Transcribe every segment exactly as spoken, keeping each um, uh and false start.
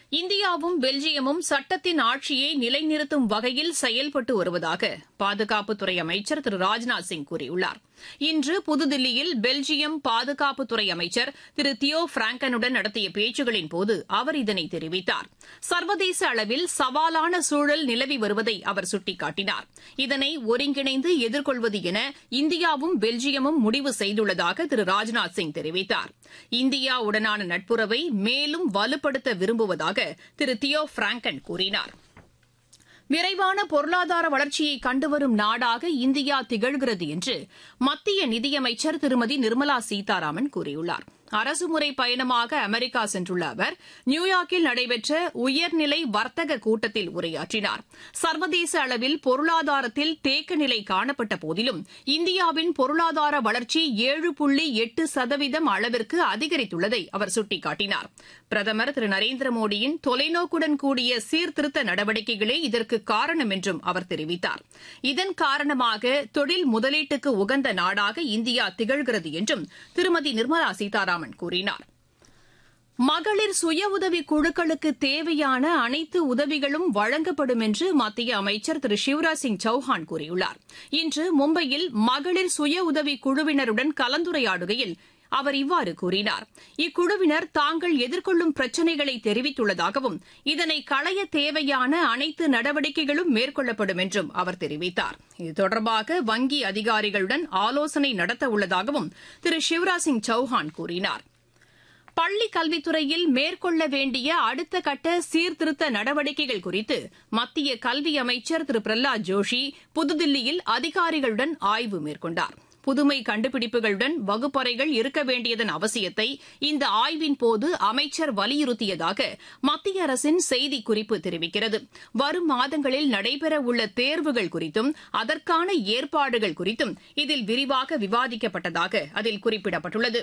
இந்தியாவும் பெல்ஜியமும் சட்டத்தின் ஆட்சியை நிலைநிறுத்தும் வகையில் செயல்பட்டு வருவதாக பாதுகாப்புத்துறை அமைச்சர் திரு ராஜ்நாத் சிங் கூறியுள்ளார். இன்று புதுதில்லியில் பெல்ஜியம் பாதுகாப்புத்துறை அமைச்சர் திரு தியோ பிராங்கனுடன் நடத்திய பேச்சுகளின்போது அவர் இதனை தெரிவித்தார். சர்வதேச அளவில் சவாலான சூழல் நிலவி வருவதை அவர் சுட்டிக்காட்டினார். இதனை ஒருங்கிணைந்து எதிர்கொள்வது என இந்தியாவும் பெல்ஜியமும் முடிவு செய்துள்ளதாக திரு ராஜ்நாத் சிங் தெரிவித்தார். இந்தியாவுடனான நட்புறவை மேலும் வலுப்படுத்த விரும்புவதாக திரு தியோ பிராங்கன் கூறினார். விரைவான பொருளாதார வளர்ச்சியை கண்டுவரும் நாடாக இந்தியா திகழ்கிறது என்று மத்திய நிதியமைச்சர் திருமதி நிர்மலா சீதாராமன் கூறியுள்ளார். அரசுமுறை பயணமாக அமெரிக்கா சென்றுள்ள அவர் நியூயார்க்கில் நடைபெற்ற உயர்நிலை வர்த்தக கூட்டத்தில் உரையாற்றினார். சர்வதேச அளவில் பொருளாதாரத்தில் தேக்க நிலை காணப்பட்ட போதிலும் இந்தியாவின் பொருளாதார வளர்ச்சி ஏழு புள்ளி எட்டு சதவீதம் அளவிற்கு அதிகரித்துள்ளதை அவர் சுட்டிக்காட்டினார். பிரதமர் திரு நரேந்திர மோடியின் தொலைநோக்குடன் கூடிய சீர்திருத்த நடவடிக்கைகளே இதற்கு காரணம் என்றும் அவர் தெரிவித்தார். இதன் காரணமாக தொழில் முதலீட்டுக்கு உகந்த நாடாக இந்தியா திகழ்கிறது என்றும் திருமதி நிர்மலா சீதாராமன் கூறினார். மகளிர் சுய உதவிக் குழுக்களுக்கு தேவையான அனைத்து உதவிகளும் வழங்கப்படும் என்று மத்திய அமைச்சர் திரு சிவராஜ் சிங் சௌஹான் கூறியுள்ளார். இன்று மும்பையில் மகளிர் சுய உதவிக் குழுவினருடன் கலந்துரையாடுகையில் அவர் இவ்வாறு கூறினார். இக்குழுவினர் தாங்கள் எதிர்கொள்ளும் பிரச்சினைகளை தெரிவித்துள்ளதாகவும் இதனை களைய தேவையான அனைத்து நடவடிக்கைகளும் மேற்கொள்ளப்படும் என்றும் அவர் தெரிவித்தார். இது தொடர்பாக வங்கி அதிகாரிகளுடன் ஆலோசனை நடத்த உள்ளதாகவும் திரு சிவராஜ் சிங் சௌஹான் கூறினார். பள்ளிக் கல்வித்துறையில் மேற்கொள்ள வேண்டிய அடுத்த கட்ட சீர்திருத்த நடவடிக்கைகள் குறித்து மத்திய கல்வி அமைச்சர் திரு பிரஹ்லாத் ஜோஷி புதுதில்லியில் அதிகாரிகளுடன் ஆய்வு மேற்கொண்டார். புதுமை கண்டுபிடிப்புகளுடன் வகுப்பறைகள் இருக்க வேண்டியதன் அவசியத்தை இந்த ஆய்வின்போது அமைச்சர் வலியுறுத்தியதாக மத்திய அரசின் செய்திக்குறிப்பு தெரிவிக்கிறது. வரும் மாதங்களில் நடைபெறவுள்ள தேர்வுகள் குறித்தும் அதற்கான ஏற்பாடுகள் குறித்தும் இதில் விரிவாக விவாதிக்கப்பட்டதாக அதில் குறிப்பிடப்பட்டுள்ளது.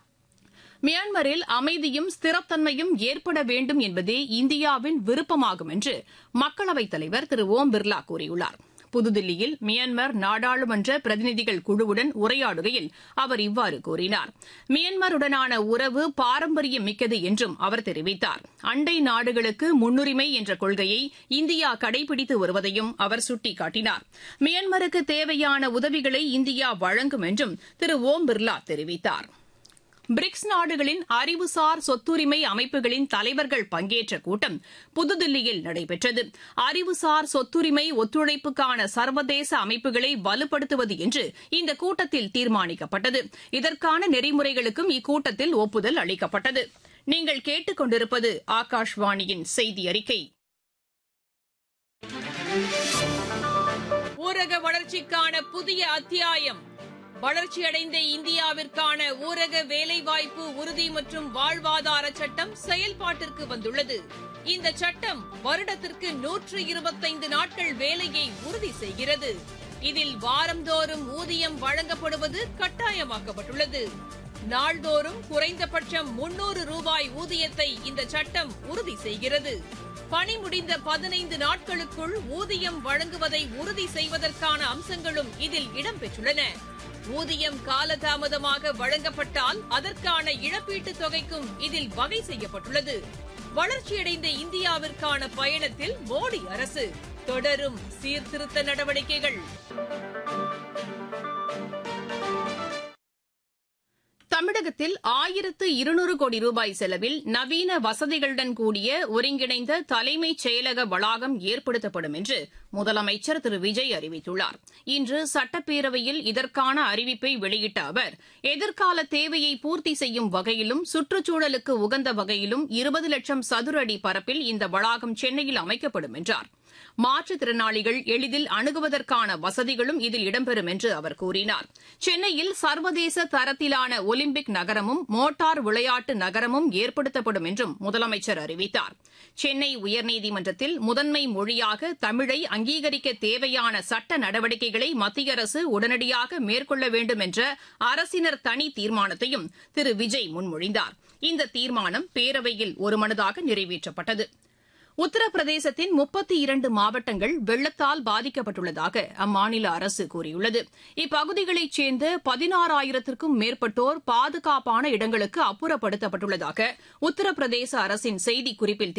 மியான்மரில் அமைதியும் ஸ்திரத்தன்மையும் ஏற்பட வேண்டும் என்பதே இந்தியாவின் விருப்பமாகும் என்று மக்களவைத் தலைவர் திரு ஓம் பிர்லா கூறியுள்ளார். புதுதில்லியில் மியான்மர் நாடாளுமன்ற பிரதிநிதிகள் குழுவுடன் உரையாடுகையில் அவர் இவ்வாறு கூறினார். மியான்மருடனான உறவு பாரம்பரியம் மிக்கது என்றும் அவர் தெரிவித்தார். அண்டை நாடுகளுக்கு முன்னுரிமை என்ற கொள்கையை இந்தியா கடைபிடித்து வருவதையும் அவர் சுட்டிக்காட்டினார். மியான்மருக்கு தேவையான உதவிகளை இந்தியா வழங்கும் என்றும் திரு ஓம் பிர்லா தெரிவித்தார். பிரிக்ஸ் நாடுகளின் அறிவுசார் சொத்துரிமை அமைப்புகளின் தலைவர்கள் பங்கேற்ற கூட்டம் புதுதில்லியில் நடைபெற்றது. அறிவுசார் சொத்துரிமை ஒத்துழைப்புக்கான சர்வதேச அமைப்புகளை வலுப்படுத்துவது என்று இந்த கூட்டத்தில் தீர்மானிக்கப்பட்டது. இதற்கான நெறிமுறைகளுக்கும் இக்கூட்டத்தில் ஒப்புதல் அளிக்கப்பட்டது. நீங்கள் கேட்டுக் கொண்டிருப்பது ஆகாஷ்வாணியின் செய்தி அறிக்கை. ஊரக வளர்ச்சிக்கான புதிய அத்தியாயம். வளர்ச்சியடைந்த இந்தியாவிற்கான ஊரக வேலைவாய்ப்பு உறுதி மற்றும் வாழ்வாதார சட்டம் செயல்பாட்டிற்கு வந்துள்ளது. இந்த சட்டம் வருடத்திற்கு நூற்று இருபத்தைந்து நாட்கள் வேலையை உறுதி செய்கிறது. இதில் வாரந்தோறும் ஊதியம் வழங்கப்படுவது கட்டாயமாக்கப்பட்டுள்ளது. நாள்தோறும் குறைந்தபட்சம் முன்னூறு ரூபாய் ஊதியத்தை இந்த சட்டம் உறுதி செய்கிறது. பணி முடிந்த பதினைந்து நாட்களுக்குள் ஊதியம் வழங்குவதை உறுதி செய்வதற்கான அம்சங்களும் இதில் இடம்பெற்றுள்ளன. ஊதியம் காலதாமதமாக வழங்கப்பட்டால் அதற்கான இழப்பீட்டுத் தொகைக்கும் இதில் வகை செய்யப்பட்டுள்ளது. வளர்ச்சியடைந்த இந்தியாவிற்கான பயணத்தில் மோடி அரசு தொடரும் சீர்திருத்த நடவடிக்கைகள். தமிழகத்தில் ஆயிரத்து இருநூறு கோடி ரூபாய் செலவில் நவீன வசதிகளுடன் கூடிய ஒருங்கிணைந்த தலைமைச் செயலக வளாகம் ஏற்படுத்தப்படும் என்று முதலமைச்சர் திரு விஜய் அறிவித்துள்ளார். இன்று சட்டப்பேரவையில் இதற்கான அறிவிப்பை வெளியிட்ட அவர் எதிர்கால தேவையை பூர்த்தி செய்யும் வகையிலும் சுற்றுச்சூழலுக்கு உகந்த வகையிலும் இருபது லட்சம் சதுர அடி பரப்பில் இந்த வளாகம் சென்னையில் அமைக்கப்படும் என்றார். மாற்றுத்திறனாளிகள் எளிதில் அணுகுவதற்கான வசதிகளும் இதில் இடம்பெறும் என்று அவர் கூறினார். சென்னையில் சர்வதேச தரத்திலான ஒலிம்பிக் நகரமும் மோட்டார் விளையாட்டு நகரமும் ஏற்படுத்தப்படும் என்றும் முதலமைச்சர் அறிவித்தார். சென்னை உயர்நீதிமன்றத்தில் முதன்மை மொழியாக தமிழை அங்கீகரிக்க தேவையான சட்ட நடவடிக்கைகளை மத்திய அரசு உடனடியாக மேற்கொள்ள வேண்டும் என்ற அரசினர் தனி தீர்மானத்தையும் திரு விஜய் முன்மொழிந்தார். இந்த தீர்மானம் பேரவையில் ஒருமனதாக நிறைவேற்றப்பட்டது. உத்தரப்பிரதேசத்தின் முப்பத்தி இரண்டு மாவட்டங்கள் வெள்ளத்தால் பாதிக்கப்பட்டுள்ளதாக அம்மாநில அரசு கூறியுள்ளது. இப்பகுதிகளைச் சேர்ந்த பதினாறாயிரத்திற்கும் மேற்பட்டோர் பாதுகாப்பான இடங்களுக்கு அப்புறப்படுத்தப்பட்டுள்ளதாக உத்தரப்பிரதேச அரசின் செய்திக்குறிப்பில்